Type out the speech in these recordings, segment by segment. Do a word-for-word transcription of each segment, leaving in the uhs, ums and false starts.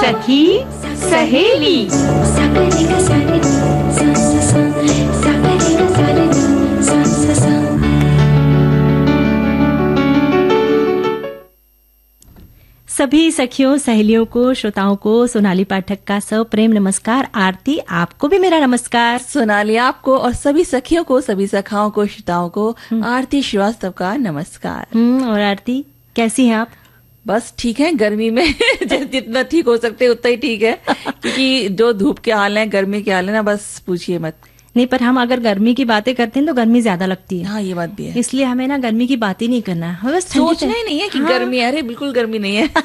सखी सहेली। सभी सखियों सहेलियों को, श्रोताओं को सोनाली पाठक का सप्रेम नमस्कार। आरती, आपको भी मेरा नमस्कार। सोनाली, आपको और सभी सखियों को, सभी सखाओं को, श्रोताओं को आरती श्रीवास्तव का नमस्कार। और आरती, कैसी हैं आप? बस ठीक है, गर्मी में जितना ठीक हो सकते उतना ही ठीक है, क्योंकि जो धूप के हाल है, गर्मी के हाल है ना, बस पूछिए मत। नहीं, पर हम अगर गर्मी की बातें करते हैं तो गर्मी ज्यादा लगती है। हाँ, ये बात भी है। इसलिए हमें ना गर्मी की बात ही नहीं करना है, बस सोचना ही नहीं है कि हाँ। गर्मी है। अरे बिल्कुल गर्मी नहीं है।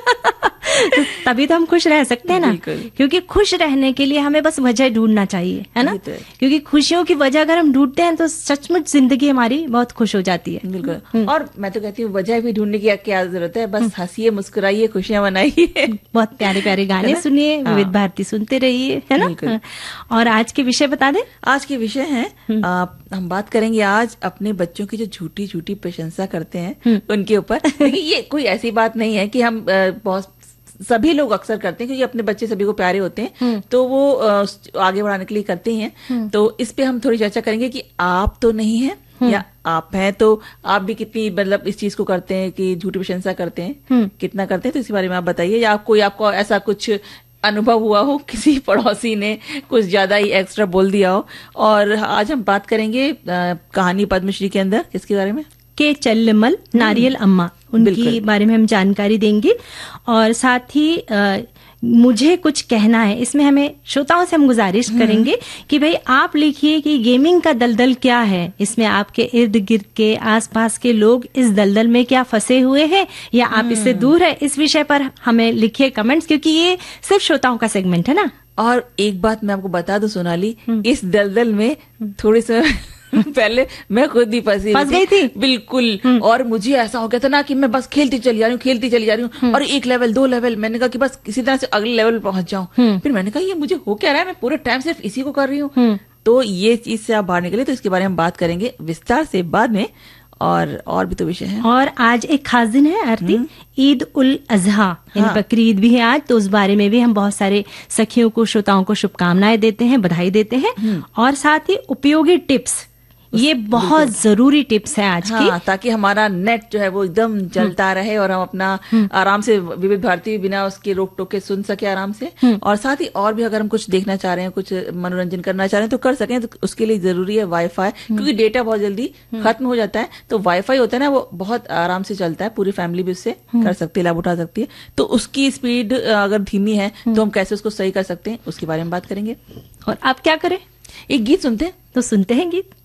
तभी तो हम खुश रह सकते हैं ना, क्योंकि खुश रहने के लिए हमें बस वजह ढूंढना चाहिए, है ना? तो है। क्योंकि खुशियों की वजह अगर हम ढूंढते हैं तो सचमुच जिंदगी हमारी बहुत खुश हो जाती है। बिल्कुल। और मैं तो कहती हूँ वजह भी ढूंढने की क्या जरूरत है, बस हंसिए, मुस्कुराइए, खुशियां मनाइए, बहुत प्यारे प्यारे गाने सुनिए, विविध भारती सुनते रहिए, है ना? और आज के विषय बता दें। आज के विषय है, आ, हम बात करेंगे आज अपने बच्चों की जो झूठी झूठी प्रशंसा करते हैं उनके ऊपर। देखिए, ये कोई ऐसी बात नहीं है कि हम बहुत सभी लोग अक्सर करते हैं, क्योंकि अपने बच्चे सभी को प्यारे होते हैं तो वो आगे बढ़ाने के लिए करते हैं। तो इस पे हम थोड़ी चर्चा करेंगे कि आप तो नहीं है या आप हैं तो आप भी कितनी मतलब इस चीज को करते हैं कि झूठी प्रशंसा करते हैं, कितना करते हैं, तो इसी बारे में आप बताइए। या कोई आपको ऐसा कुछ अनुभव हुआ हो, किसी पड़ोसी ने कुछ ज्यादा ही एक्स्ट्रा बोल दिया हो। और आज हम बात करेंगे आ, कहानी पद्मश्री के अंदर किसके बारे में? के चल्लमल नारियल अम्मा, उनकी बारे में हम जानकारी देंगे। और साथ ही आ, मुझे कुछ कहना है, इसमें हमें श्रोताओं से हम गुजारिश करेंगे कि भाई आप लिखिए कि गेमिंग का दलदल क्या है, इसमें आपके इर्द गिर्द के आसपास के लोग इस दलदल में क्या फंसे हुए हैं या आप इससे दूर है। इस विषय पर हमें लिखिए कमेंट्स, क्योंकि ये सिर्फ श्रोताओं का सेगमेंट है ना। और एक बात मैं आपको बता दूं सोनाली, इस दलदल में थोड़ी सी पहले मैं खुद ही फंसी फंस गई थी बिल्कुल। और मुझे ऐसा हो गया था ना कि मैं बस खेलती चली जा रही हूँ, खेलती चली जा रही हूँ, और एक लेवल, दो लेवल, मैंने कहा कि बस किसी तरह से अगले लेवल पहुंच जाऊं। फिर मैंने कहा ये मुझे हो क्या रहा है, मैं पूरे टाइम सिर्फ इसी को कर रही हूँ। तो ये चीज से आप बाहर निकले, तो इसके बारे में हम बात करेंगे विस्तार से बाद में। और और भी तो विषय है। और आज एक खास दिन है आरती, ईद उल अजहा, हाँ। बकरी ईद भी है आज, तो उस बारे में भी हम बहुत सारे सखियों को, श्रोताओं को शुभकामनाएं देते हैं, बधाई देते हैं। और साथ ही उपयोगी टिप्स, ये बहुत जरूरी टिप्स है आज हाँ, की, ताकि हमारा नेट जो है वो एकदम चलता रहे और हम अपना आराम से विविध भारती बिना उसके रोक टोक के सुन सके आराम से। और साथ ही और भी अगर हम कुछ देखना चाह रहे हैं, कुछ मनोरंजन करना चाह रहे हैं तो कर सकें। तो उसके लिए जरूरी है वाईफाई, क्योंकि डेटा बहुत जल्दी खत्म हो जाता है। तो वाईफाई होता है ना, वो बहुत आराम से चलता है, पूरी फैमिली भी उससे कर सकती है, लाभ उठा सकती है। तो उसकी स्पीड अगर धीमी है तो हम कैसे उसको सही कर सकते हैं, उसके बारे में बात करेंगे। और आप क्या करें, एक गीत सुनते हैं। तो सुनते हैं गीत।